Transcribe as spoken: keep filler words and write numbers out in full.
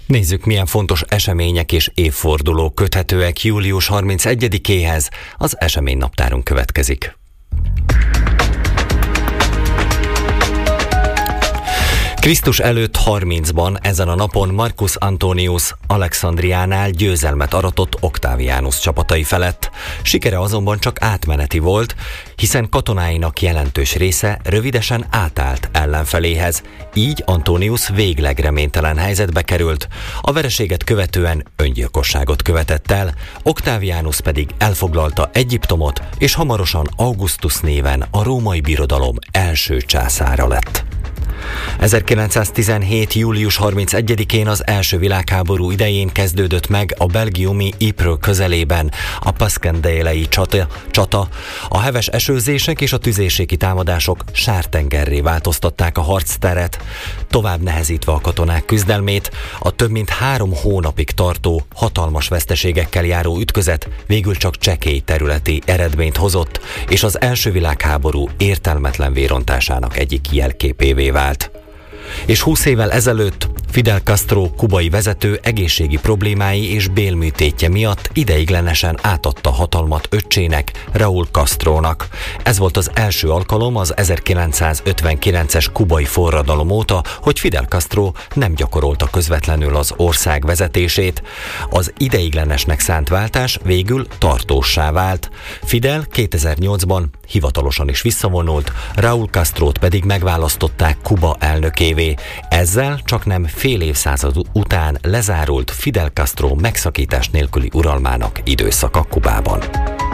Nézzük, milyen fontos események és évfordulók köthetőek július harmincegyedikéhez. Az eseménynaptárunk következik. Krisztus előtt harmincban ezen a napon Marcus Antonius Alexandriánál győzelmet aratott Octavianus csapatai felett. Sikere azonban csak átmeneti volt, hiszen katonáinak jelentős része rövidesen átállt ellenfeléhez. Így Antonius végleg reménytelen helyzetbe került. A vereséget követően öngyilkosságot követett el, Octavianus pedig elfoglalta Egyiptomot, és hamarosan Augustus néven a római birodalom első császára lett. ezerkilencszáztizenhét. július harmincegyedikén az első világháború idején kezdődött meg a belgiumi Ypres közelében a Passchendaele-i csata, csata. A heves esőzések és a tüzérségi támadások sártengerré változtatták a harcteret, tovább nehezítve a katonák küzdelmét. A több mint három hónapig tartó, hatalmas veszteségekkel járó ütközet végül csak csekély területi eredményt hozott, és az első világháború értelmetlen vérontásának egyik jelképévé vált. És húsz évvel ezelőtt Fidel Castro kubai vezető egészségi problémái és bélműtétje miatt ideiglenesen átadta hatalmat öccsének, Raúl Castrónak. Ez volt az első alkalom az ezerkilencszázötvenkilences kubai forradalom óta, hogy Fidel Castro nem gyakorolta közvetlenül az ország vezetését. Az ideiglenesnek szánt váltás végül tartóssá vált. Fidel kétezer-nyolcban hivatalosan is visszavonult, Raúl Castrót pedig megválasztották Kuba elnökévé. Ezzel csak nem fél évszázad után lezárult Fidel Castro megszakítás nélküli uralmának időszaka Kubában.